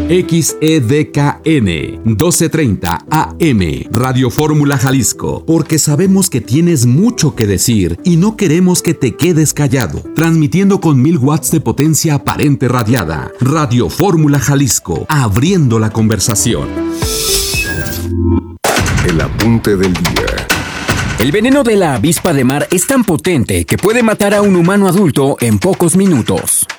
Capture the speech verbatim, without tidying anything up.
X E D K N doce treinta A M, Radio Fórmula Jalisco, porque sabemos que tienes mucho que decir y no queremos que te quedes callado. Transmitiendo con mil watts de potencia aparente radiada. Radio Fórmula Jalisco, abriendo la conversación. El apunte del día. El veneno de la avispa de mar es tan potente que puede matar a un humano adulto en pocos minutos.